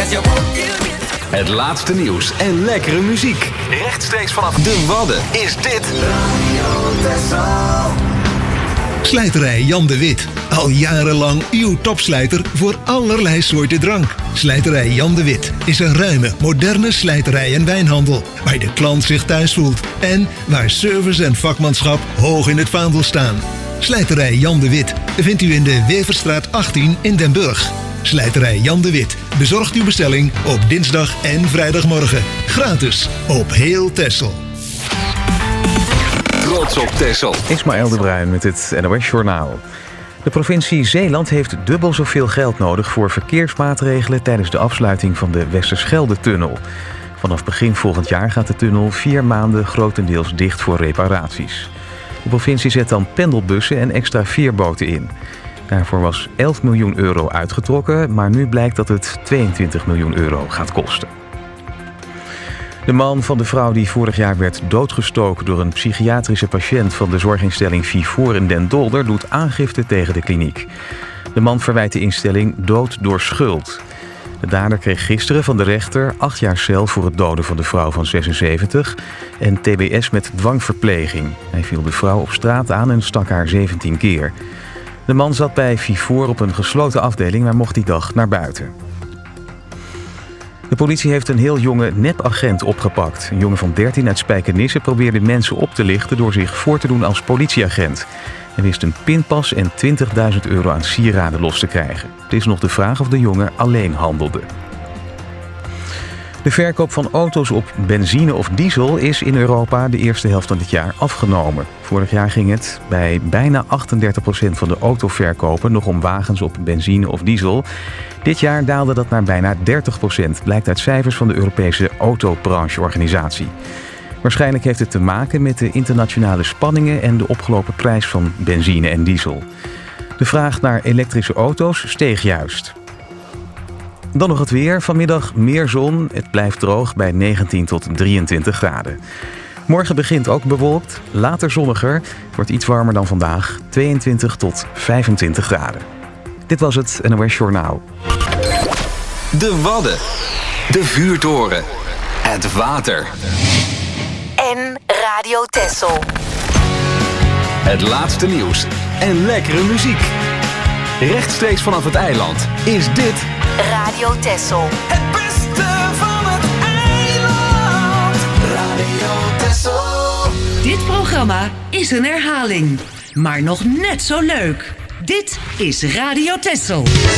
Het laatste nieuws en lekkere muziek. Rechtstreeks vanaf de Wadden is dit Slijterij Jan de Wit. Al jarenlang uw topslijter voor allerlei soorten drank. Slijterij Jan de Wit is een ruime, moderne slijterij en wijnhandel. Waar de klant zich thuis voelt. En waar service en vakmanschap hoog in het vaandel staan. Slijterij Jan de Wit vindt u in de Weverstraat 18 in Den Burg. Slijterij Jan de Wit bezorgt uw bestelling op dinsdag en vrijdagmorgen. Gratis op heel Texel. Trots op Texel. Ismaël de Bruin met het NOS Journaal. De provincie Zeeland heeft dubbel zoveel geld nodig voor verkeersmaatregelen tijdens de afsluiting van de Westerschelde-tunnel. Vanaf begin volgend jaar gaat de tunnel 4 maanden grotendeels dicht voor reparaties. De provincie zet dan pendelbussen en extra veerboten in. Daarvoor was 11 miljoen euro uitgetrokken, maar nu blijkt dat het 22 miljoen euro gaat kosten. De man van de vrouw die vorig jaar werd doodgestoken door een psychiatrische patiënt van de zorginstelling Vivoor in Den Dolder doet aangifte tegen de kliniek. De man verwijt de instelling dood door schuld. De dader kreeg gisteren van de rechter 8 jaar cel voor het doden van de vrouw van 76 en TBS met dwangverpleging. Hij viel de vrouw op straat aan en stak haar 17 keer. De man zat bij Vivoor op een gesloten afdeling, maar mocht die dag naar buiten. De politie heeft een heel jonge nepagent opgepakt. Een jongen van 13 uit Spijkenisse probeerde mensen op te lichten door zich voor te doen als politieagent. Hij wist een pinpas en 20.000 euro aan sieraden los te krijgen. Het is nog de vraag of de jongen alleen handelde. De verkoop van auto's op benzine of diesel is in Europa de eerste helft van dit jaar afgenomen. Vorig jaar ging het bij bijna 38% van de autoverkopen nog om wagens op benzine of diesel. Dit jaar daalde dat naar bijna 30%, blijkt uit cijfers van de Europese autobrancheorganisatie. Waarschijnlijk heeft het te maken met de internationale spanningen en de opgelopen prijs van benzine en diesel. De vraag naar elektrische auto's steeg juist. Dan nog het weer. Vanmiddag meer zon. Het blijft droog bij 19 tot 23 graden. Morgen begint ook bewolkt, later zonniger. Het wordt iets warmer dan vandaag, 22 tot 25 graden. Dit was het NOS Journaal. De Wadden. De vuurtoren. Het water. En Radio Texel. Het laatste nieuws en lekkere muziek. Rechtstreeks vanaf het eiland is dit Radio Texel. Het beste van het eiland. Radio Texel. Dit programma is een herhaling, maar nog net zo leuk. Dit is Radio Texel.